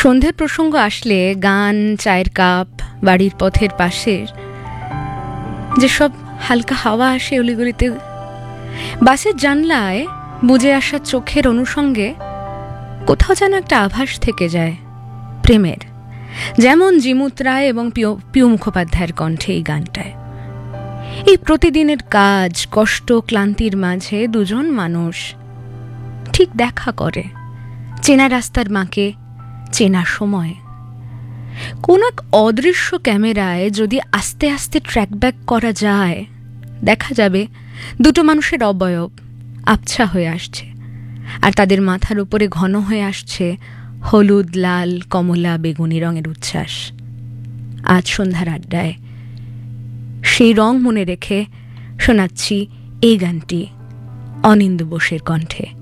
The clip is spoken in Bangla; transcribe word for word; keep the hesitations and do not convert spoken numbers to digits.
সন্ধ্যের প্রসঙ্গ আসলে গান, চায়ের কাপ, বাড়ির পথের পাশের যেসব হালকা হাওয়া আসে অলিগলিতে, বাসের জানলায় বুজে আসা চোখের অনুষঙ্গে কোথাও যেন একটা আভাস থেকে যায় প্রেমের, যেমন জিমুত রায় এবং পিউ পিউ মুখোপাধ্যায়ের কণ্ঠে এই গানটায়। এই প্রতিদিনের কাজ, কষ্ট, ক্লান্তির মাঝে দুজন মানুষ ঠিক দেখা করে, চেনা রাস্তার বাঁকে, চেনা সময়। কোন এক অদৃশ্য ক্যামেরায় যদি আস্তে আস্তে ট্র্যাক ব্যাক করা যায়, দেখা যাবে দুটো মানুষের অবয়ব আবছা হয়ে আসছে, আর তাদের মাথার উপরে ঘন হয়ে আসছে হলুদ, লাল, কমলা, বেগুনি রঙের উচ্ছ্বাস। আজ সন্ধ্যার আড্ডায় সেই রং মনে রেখে শোনাচ্ছি এই গানটি অনিন্দ্য বোসের কণ্ঠে।